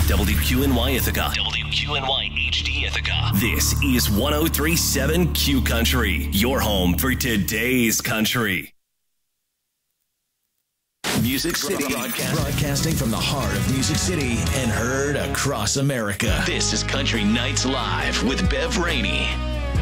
WQNY Ithaca. WQNY HD Ithaca. This is 103.7 Q Country, your home for today's country. Music City, broadcasting from the heart of Music City and heard across America. This is Country Nights Live with Bev Rainey.